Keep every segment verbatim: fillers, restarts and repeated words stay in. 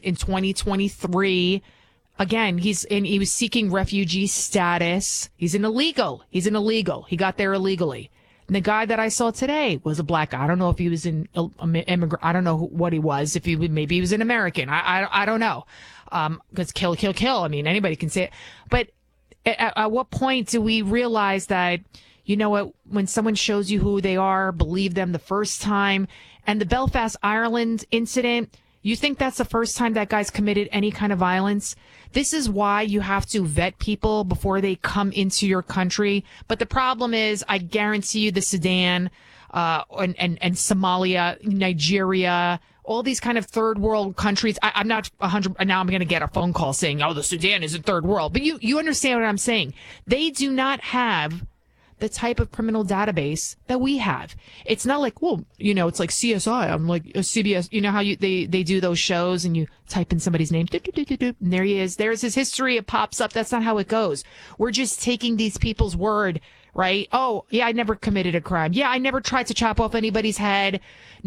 in twenty twenty-three. Again, he's in, he was seeking refugee status. He's an illegal. He's an illegal. He got there illegally. And the guy that I saw today was a black guy. I don't know if he was an immigrant. I don't know what he was. If he maybe he was an American. I I, I don't know. Um, because kill, kill, kill. I mean, anybody can say it. But at, at what point do we realize that, you know what, when someone shows you who they are, believe them the first time? And the Belfast, Ireland incident, you think that's the first time that guy's committed any kind of violence? This is why you have to vet people before they come into your country. But the problem is, I guarantee you the Sudan, uh, and, and, and Somalia, Nigeria, all these kind of third world countries. I, I'm not a hundred. Now I'm going to get a phone call saying, oh, the Sudan isn't third world. But you, you understand what I'm saying. They do not have the type of criminal database that we have. It's not like, well, you know, it's like C S I. I'm like a C B S. You know how you they, they do those shows and you type in somebody's name, doo, doo, doo, doo, doo, and there he is. There's his history. It pops up. That's not how it goes. We're just taking these people's word, right? Oh, yeah, I never committed a crime. Yeah, I never tried to chop off anybody's head.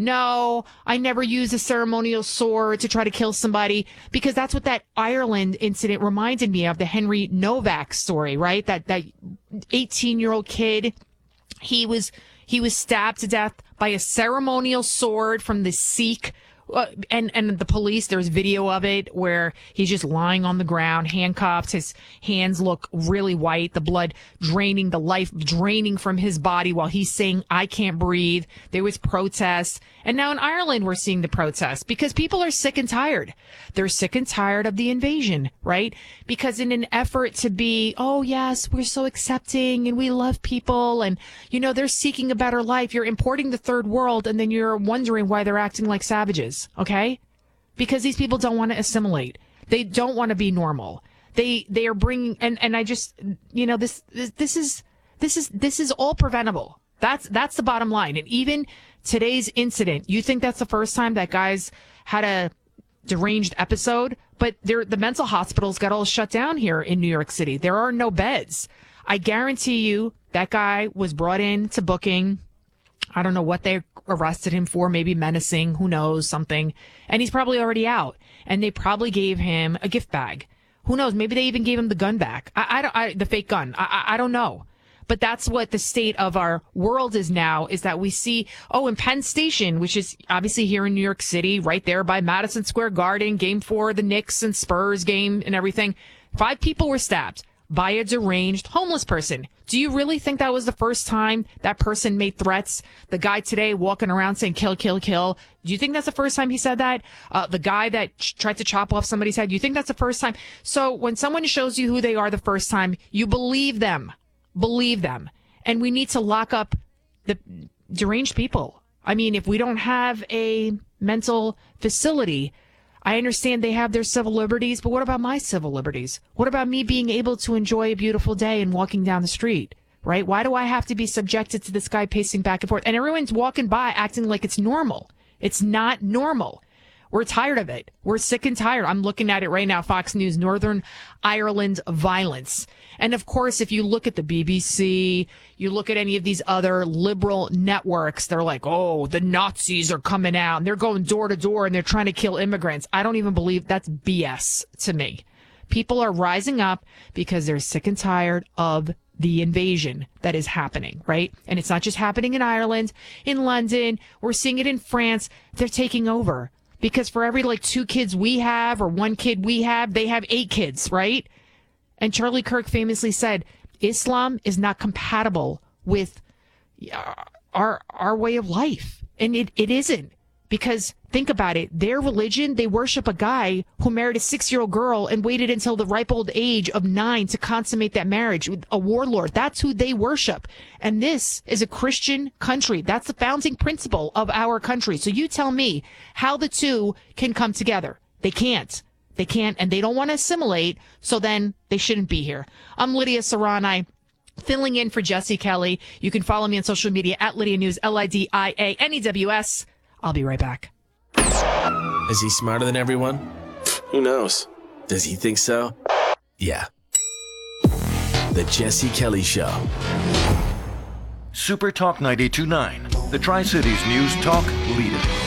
No, I never used a ceremonial sword to try to kill somebody, because that's what that Ireland incident reminded me of, the Henry Novak story, right? That that eighteen-year-old kid, he was he was stabbed to death by a ceremonial sword from the Sikh. Uh, and, and the police, there's video of it where he's just lying on the ground, handcuffed. His hands look really white, the blood draining, the life draining from his body while he's saying, I can't breathe. There was protests. And now in Ireland, we're seeing the protests because people are sick and tired. They're sick and tired of the invasion, right? Because in an effort to be, oh, yes, we're so accepting and we love people and, you know, they're seeking a better life. You're importing the third world and then you're wondering why they're acting like savages, okay? Because these people don't want to assimilate. They don't want to be normal. They they are bringing, and, and I just, you know, this, this this is this is this is all preventable. That's that's the bottom line. And even today's incident, you think that's the first time that guy's had a deranged episode, but they're, the mental hospitals got all shut down here in New York City. There are no beds. I guarantee you that guy was brought in to booking. I don't know what they arrested him for, maybe menacing, who knows, something. And he's probably already out. And they probably gave him a gift bag. Who knows? Maybe they even gave him the gun back. I, I don't, I, the fake gun. I, I, I don't know. But that's what the state of our world is now, is that we see, oh, in Penn Station, which is obviously here in New York City, right there by Madison Square Garden, game four, the Knicks and Spurs game and everything. Five people were stabbed by a deranged homeless person. Do you really think that was the first time that person made threats? The guy today walking around saying, kill, kill, kill. Do you think that's the first time he said that? Uh, the guy that ch- tried to chop off somebody's head, do you think that's the first time? So when someone shows you who they are the first time, you believe them. Believe them. And we need to lock up the deranged people. I mean, if we don't have a mental facility, I understand they have their civil liberties, but what about my civil liberties? What about me being able to enjoy a beautiful day and walking down the street, right? Why do I have to be subjected to this guy pacing back and forth? And everyone's walking by acting like it's normal. It's not normal. We're tired of it. We're sick and tired. I'm looking at it right now, Fox News, Northern Ireland violence. And of course, if you look at the B B C, you look at any of these other liberal networks, they're like, oh, the Nazis are coming out and they're going door to door and they're trying to kill immigrants. I don't even believe that's B S to me. People are rising up because they're sick and tired of the invasion that is happening, right? And it's not just happening in Ireland, in London. We're seeing it in France. They're taking over. Because for every like two kids we have or one kid we have, they have eight kids, right? And Charlie Kirk famously said, Islam is not compatible with our our way of life. And it, it isn't. Because think about it. Their religion, they worship a guy who married a six-year-old girl and waited until the ripe old age of nine to consummate that marriage with a warlord. That's who they worship. And this is a Christian country. That's the founding principle of our country. So you tell me how the two can come together. They can't. They can't, and they don't want to assimilate, so then they shouldn't be here. I'm Lydia Serrani, filling in for Jesse Kelly. You can follow me on social media at Lydia News, L I D I A N E W S. I'll be right back. Is he smarter than everyone? Who knows? Does he think so? Yeah. The Jesse Kelly Show. Super Talk ninety-two point nine, the Tri-Cities News Talk leader.